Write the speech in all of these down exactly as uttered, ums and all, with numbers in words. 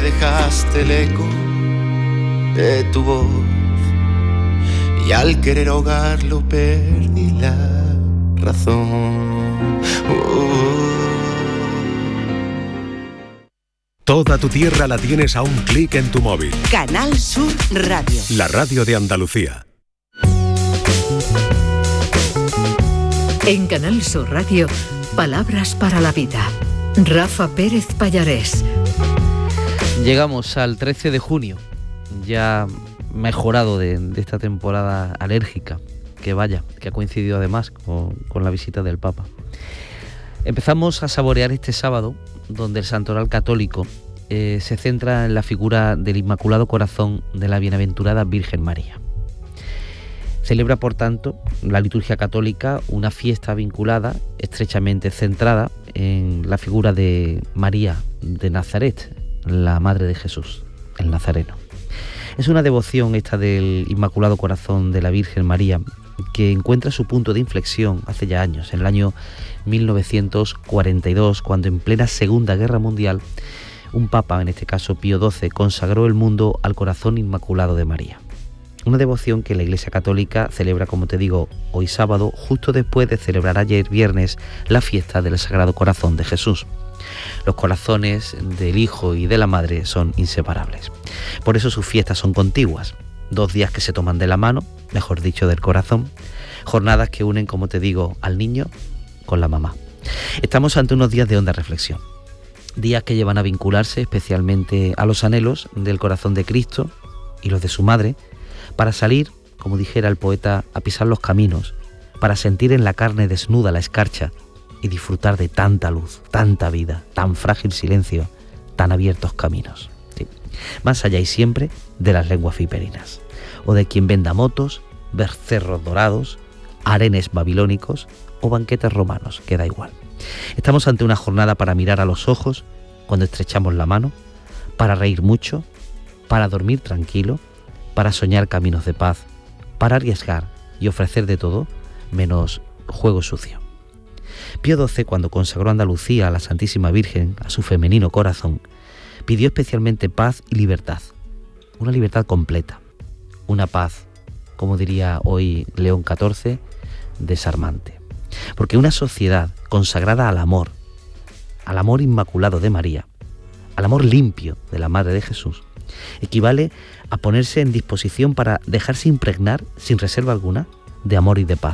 me dejaste el eco de tu voz, y al querer ahogarlo perdí la razón. Uh. Toda tu tierra la tienes a un clic en tu móvil. Canal Sur Radio. La radio de Andalucía. En Canal Sur Radio, Palabras para la Vida. Rafa Pérez Pallarés. Llegamos al trece de junio, ya mejorado de, de esta temporada alérgica, que vaya, que ha coincidido además con, con la visita del Papa. Empezamos a saborear este sábado, donde el santoral católico eh, se centra en la figura del Inmaculado Corazón de la Bienaventurada Virgen María. Celebra, por tanto, la liturgia católica una fiesta vinculada, estrechamente centrada en la figura de María de Nazaret, la Madre de Jesús, el Nazareno. Es una devoción esta del Inmaculado Corazón de la Virgen María que encuentra su punto de inflexión hace ya años, en el año mil novecientos cuarenta y dos, cuando en plena Segunda Guerra Mundial un papa, en este caso Pío doce, consagró el mundo al corazón inmaculado de María. Una devoción que la Iglesia Católica celebra, como te digo, hoy sábado, justo después de celebrar ayer viernes la fiesta del Sagrado Corazón de Jesús. Los corazones del Hijo y de la Madre son inseparables. Por eso sus fiestas son contiguas. Dos días que se toman de la mano, mejor dicho, del corazón. Jornadas que unen, como te digo, al niño con la mamá. Estamos ante unos días de honda reflexión. Días que llevan a vincularse especialmente a los anhelos del corazón de Cristo y los de su madre, para salir, como dijera el poeta, a pisar los caminos, para sentir en la carne desnuda la escarcha y disfrutar de tanta luz, tanta vida, tan frágil silencio, tan abiertos caminos. Sí. Más allá y siempre de las lenguas viperinas, o de quien venda motos, becerros dorados, harenes babilónicos o banquetes romanos, que da igual. Estamos ante una jornada para mirar a los ojos cuando estrechamos la mano, para reír mucho, para dormir tranquilo, para soñar caminos de paz, para arriesgar y ofrecer de todo, menos juego sucio. Pío doce, cuando consagró Andalucía a la Santísima Virgen, a su femenino corazón, pidió especialmente paz y libertad, una libertad completa, una paz, como diría hoy León catorce, desarmante. Porque una sociedad consagrada al amor, al amor inmaculado de María, al amor limpio de la Madre de Jesús, equivale a ponerse en disposición para dejarse impregnar, sin reserva alguna, de amor y de paz.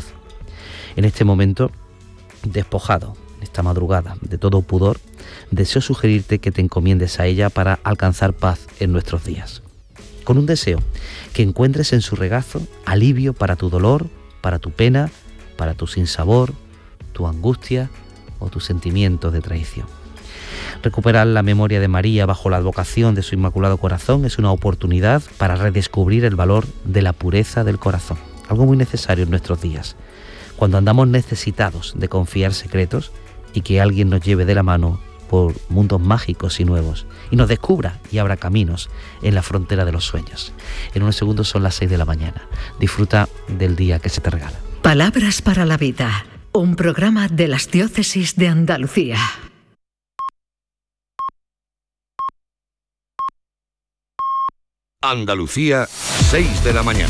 En este momento, despojado, esta madrugada, de todo pudor, deseo sugerirte que te encomiendes a ella para alcanzar paz en nuestros días. Con un deseo, que encuentres en su regazo alivio para tu dolor, para tu pena, para tu sinsabor, tu angustia o tus sentimientos de traición. Recuperar la memoria de María bajo la advocación de su Inmaculado Corazón es una oportunidad para redescubrir el valor de la pureza del corazón, algo muy necesario en nuestros días, cuando andamos necesitados de confiar secretos y que alguien nos lleve de la mano por mundos mágicos y nuevos y nos descubra y abra caminos en la frontera de los sueños. En unos segundos son las seis de la mañana. Disfruta del día que se te regala. Palabras para la Vida, un programa de las Diócesis de Andalucía. Andalucía, seis de la mañana.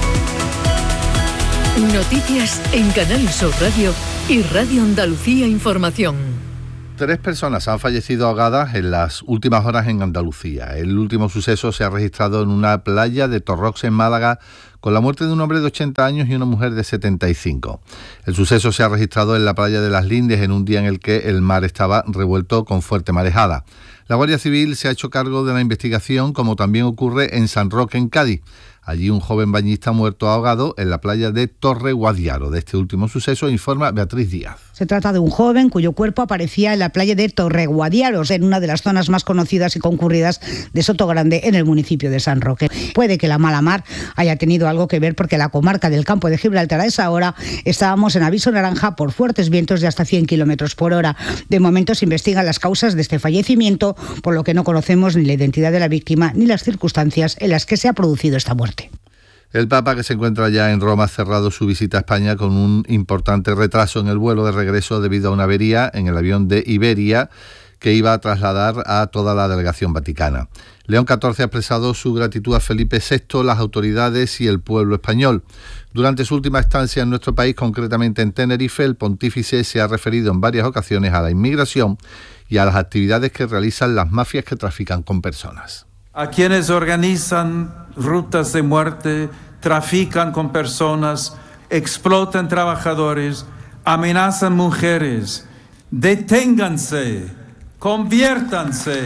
Noticias en Canal Sur Radio y Radio Andalucía Información. Tres personas han fallecido ahogadas en las últimas horas en Andalucía. El último suceso se ha registrado en una playa de Torrox, en Málaga, con la muerte de un hombre de ochenta años y una mujer de setenta y cinco. El suceso se ha registrado en la playa de Las Lindes en un día en el que el mar estaba revuelto con fuerte marejada. La Guardia Civil se ha hecho cargo de la investigación, como también ocurre en San Roque, en Cádiz. Allí un joven bañista muerto ahogado en la playa de Torre Guadiaro. De este último suceso informa Beatriz Díaz. Se trata de un joven cuyo cuerpo aparecía en la playa de Torre Guadiaro, en una de las zonas más conocidas y concurridas de Sotogrande, en el municipio de San Roque. Puede que la mala mar haya tenido algo que ver, porque la comarca del Campo de Gibraltar a esa hora estábamos en aviso naranja por fuertes vientos de hasta cien kilómetros por hora. De momento se investigan las causas de este fallecimiento, por lo que no conocemos ni la identidad de la víctima ni las circunstancias en las que se ha producido esta muerte. El Papa, que se encuentra ya en Roma, ha cerrado su visita a España con un importante retraso en el vuelo de regreso debido a una avería en el avión de Iberia, que iba a trasladar a toda la delegación vaticana. León catorce ha expresado su gratitud a Felipe sexto, las autoridades y el pueblo español. Durante su última estancia en nuestro país, concretamente en Tenerife, el pontífice se ha referido en varias ocasiones a la inmigración y a las actividades que realizan las mafias que trafican con personas. A quienes organizan rutas de muerte, trafican con personas, explotan trabajadores, amenazan mujeres. Deténganse, conviértanse.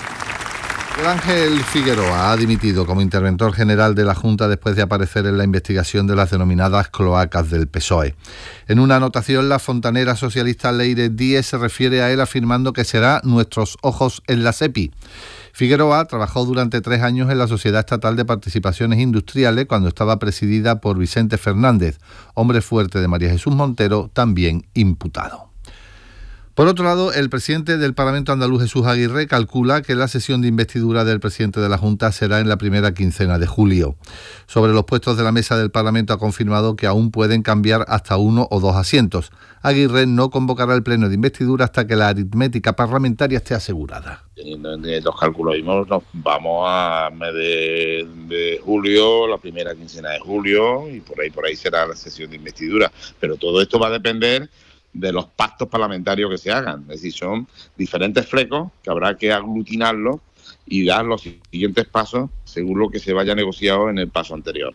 Miguel Ángel Figueroa ha dimitido como interventor general de la Junta después de aparecer en la investigación de las denominadas cloacas del P S O E. En una anotación, la fontanera socialista Leire Díez se refiere a él afirmando que será nuestros ojos en la SEPI. Figueroa trabajó durante tres años en la Sociedad Estatal de Participaciones Industriales cuando estaba presidida por Vicente Fernández, hombre fuerte de María Jesús Montero, también imputado. Por otro lado, el presidente del Parlamento andaluz, Jesús Aguirre, calcula que la sesión de investidura del presidente de la Junta será en la primera quincena de julio. Sobre los puestos de la mesa del Parlamento ha confirmado que aún pueden cambiar hasta uno o dos asientos. Aguirre no convocará el pleno de investidura hasta que la aritmética parlamentaria esté asegurada. Teniendo los cálculos mismos, nos vamos a mes de, de julio, la primera quincena de julio, y por ahí por ahí será la sesión de investidura. Pero todo esto va a depender de los pactos parlamentarios que se hagan. Es decir, son diferentes flecos que habrá que aglutinarlos y dar los siguientes pasos según lo que se vaya negociado en el paso anterior.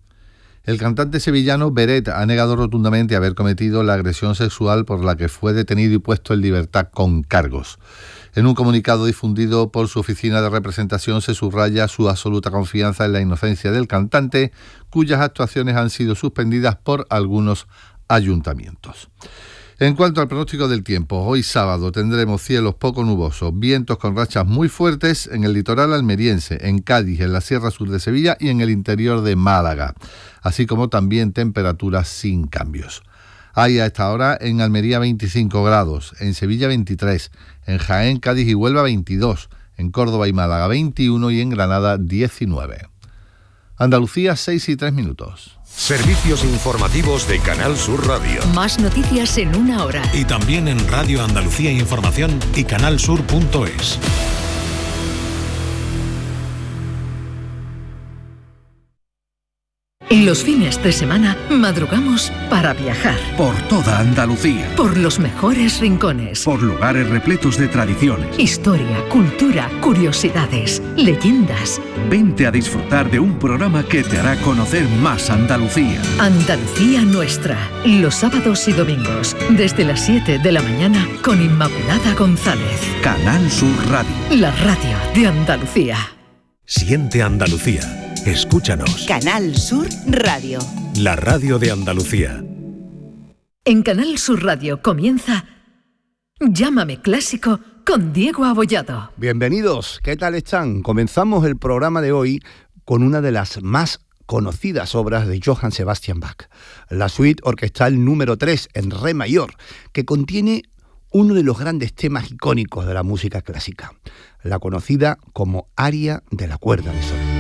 El cantante sevillano Beret ha negado rotundamente haber cometido la agresión sexual por la que fue detenido y puesto en libertad con cargos. En un comunicado difundido por su oficina de representación se subraya su absoluta confianza en la inocencia del cantante, cuyas actuaciones han sido suspendidas por algunos ayuntamientos. En cuanto al pronóstico del tiempo, hoy sábado tendremos cielos poco nubosos, vientos con rachas muy fuertes en el litoral almeriense, en Cádiz, en la Sierra Sur de Sevilla y en el interior de Málaga, así como también temperaturas sin cambios. Hay a esta hora en Almería veinticinco grados, en Sevilla veintitrés, en Jaén, Cádiz y Huelva veintidós, en Córdoba y Málaga veintiuno y en Granada diecinueve. Andalucía, seis y tres minutos. Servicios informativos de Canal Sur Radio. Más noticias en una hora. Y también en Radio Andalucía Información y canalsur punto es. Los fines de semana madrugamos para viajar. Por toda Andalucía. Por los mejores rincones. Por lugares repletos de tradiciones. Historia, cultura, curiosidades, leyendas. Vente a disfrutar de un programa que te hará conocer más Andalucía. Andalucía Nuestra. Los sábados y domingos, desde las siete de la mañana, con Inmaculada González. Canal Sur Radio. La radio de Andalucía. Siente Andalucía. Escúchanos. Canal Sur Radio. La radio de Andalucía. En Canal Sur Radio comienza Llámame Clásico con Diego Abollado. Bienvenidos, ¿qué tal están? Comenzamos el programa de hoy con una de las más conocidas obras de Johann Sebastian Bach, la suite orquestal número tres en re mayor, que contiene uno de los grandes temas icónicos de la música clásica, la conocida como aria de la cuerda de sol.